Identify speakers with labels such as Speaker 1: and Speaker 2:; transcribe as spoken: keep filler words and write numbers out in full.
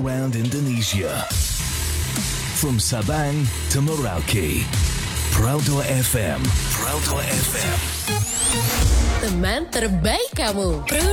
Speaker 1: around Indonesia. From Sabang to Merauke, Proudhoi F M, Proudhoi F M.
Speaker 2: Teman terbaik kamu.